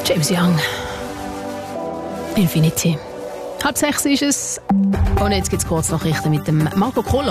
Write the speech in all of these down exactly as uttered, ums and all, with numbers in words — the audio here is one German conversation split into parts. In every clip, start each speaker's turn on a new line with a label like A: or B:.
A: James Young. Infinity. Halb sechs ist es. Und jetzt gibt es Kurznachrichten mit dem Marco Kohler.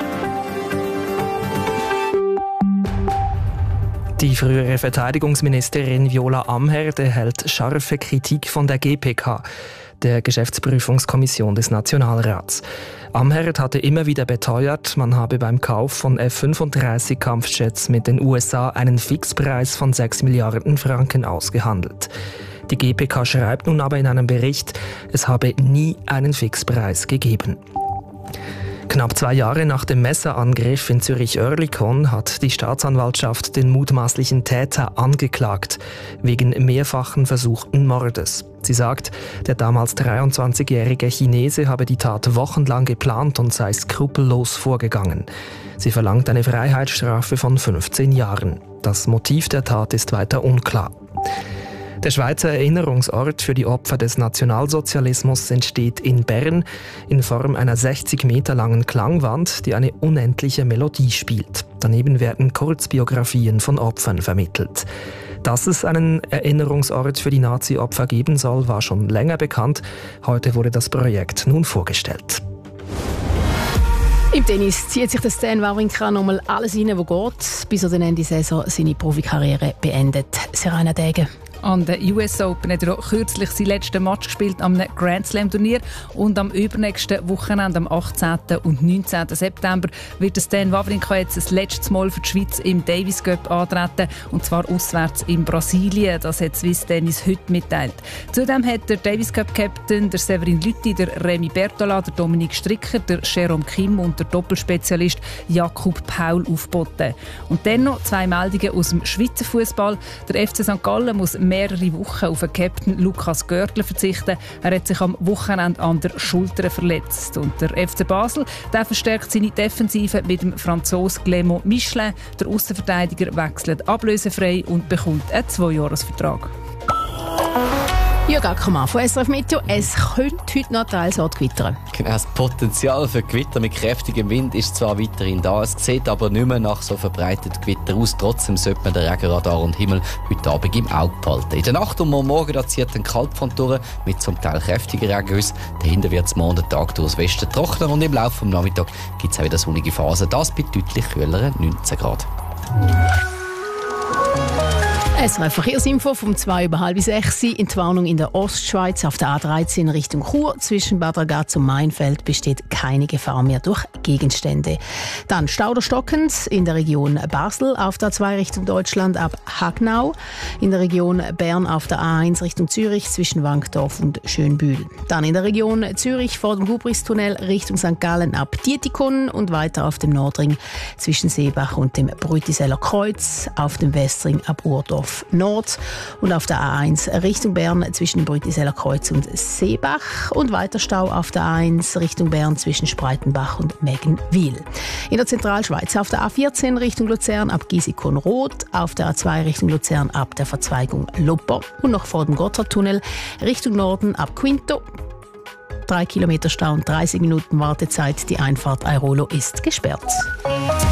B: Die frühere Verteidigungsministerin Viola Amherd erhält scharfe Kritik von der G P K, der Geschäftsprüfungskommission des Nationalrats. Amherd hatte immer wieder beteuert, man habe beim Kauf von F fünfunddreißig Kampfjets mit den U S A einen Fixpreis von sechs Milliarden Franken ausgehandelt. Die G P K schreibt nun aber in einem Bericht, es habe nie einen Fixpreis gegeben. Knapp zwei Jahre nach dem Messerangriff in Zürich-Oerlikon hat die Staatsanwaltschaft den mutmaßlichen Täter angeklagt, wegen mehrfachen versuchten Mordes. Sie sagt, der damals dreiundzwanzigjährige Chinese habe die Tat wochenlang geplant und sei skrupellos vorgegangen. Sie verlangt eine Freiheitsstrafe von fünfzehn Jahren. Das Motiv der Tat ist weiter unklar. Der Schweizer Erinnerungsort für die Opfer des Nationalsozialismus entsteht in Bern in Form einer sechzig Meter langen Klangwand, die eine unendliche Melodie spielt. Daneben werden Kurzbiografien von Opfern vermittelt. Dass es einen Erinnerungsort für die Nazi-Opfer geben soll, war schon länger bekannt. Heute wurde das Projekt nun vorgestellt.
A: Im Tennis zieht sich der Stan Wawrinka nochmal alles rein, was geht, bis er den Ende der Saison seine Profikarriere beendet. Serena Degen.
C: An der U S Open hat er auch kürzlich seinen letzten Match gespielt am Grand Slam Turnier und am übernächsten Wochenende, am achtzehnten und neunzehnten September, wird Stan Wawrinka jetzt das letzte Mal für die Schweiz im Davis Cup antreten, und zwar auswärts in Brasilien. Das hat Swiss Tennis heute mitteilt. Zudem hat der Davis Cup Captain, der Severin Lüthi, der Remy Bertola, der Dominik Stricker, der Jerome Kim und der Doppelspezialist Jakub Paul aufgeboten. Und dann noch zwei Meldungen aus dem Schweizer Fußball. Der F C Sankt Gallen muss mehrere Wochen auf den Captain Lukas Görtler verzichten. Er hat sich am Wochenende an der Schulter verletzt. Und der F C Basel, der verstärkt seine Defensive mit dem Franzosen Clément Michelin. Der Aussenverteidiger wechselt ablösefrei und bekommt einen Zweijahresvertrag.
A: Jürg Ackermann von S R F Meteo. Es könnte heute noch teils gewittern.
D: Genau, das Potenzial für Gewitter mit kräftigem Wind ist zwar weiterhin da, es sieht aber nicht mehr nach so verbreitetem Gewitter aus. Trotzdem sollte man den Regenradar und Himmel heute Abend im Auge behalten. In der Nacht und morgen da zieht ein Kaltfront durch mit zum Teil kräftigen Regengüssen. Dahinter wird es morgen den Tag durchs Westen trockener und im Laufe des Nachmittags gibt es auch wieder sonnige Phasen. Das bei deutlich kühleren neunzehn Grad.
A: Es war eine Verkehrsinfo vom zwei über halb sechs. In die Warnung in der Ostschweiz auf der A dreizehn Richtung Chur zwischen Bad Ragaz und Mainfeld besteht keine Gefahr mehr durch Gegenstände. Dann Stau oder stockend in der Region Basel auf der A zwei Richtung Deutschland ab Hagnau. In der Region Bern auf der A eins Richtung Zürich zwischen Wankdorf und Schönbühl. Dann in der Region Zürich vor dem Gubristunnel Richtung Sankt Gallen ab Dietikon und weiter auf dem Nordring zwischen Seebach und dem Brütiseller Kreuz, auf dem Westring ab Urdorf Nord und auf der A eins Richtung Bern zwischen Brütiseller Kreuz und Seebach und weiter Stau auf der A eins Richtung Bern zwischen Spreitenbach und Meggenwil. In der Zentralschweiz auf der A vierzehn Richtung Luzern ab Gisikon-Rot, auf der A zwei Richtung Luzern ab der Verzweigung Lopper und noch vor dem Gotthardtunnel Richtung Norden ab Quinto. Drei Kilometer Stau und dreißig Minuten Wartezeit. Die Einfahrt Airolo ist gesperrt.